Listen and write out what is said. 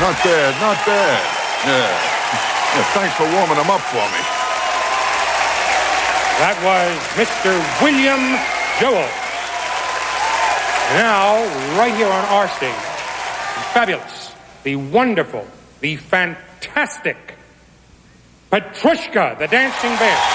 Not bad, not bad. Yeah, thanks for warming them up for me. That was Mr. William Jewell. Now, right here on our stage, the fabulous, the wonderful, the fantastic Petrushka, the Dancing Bear.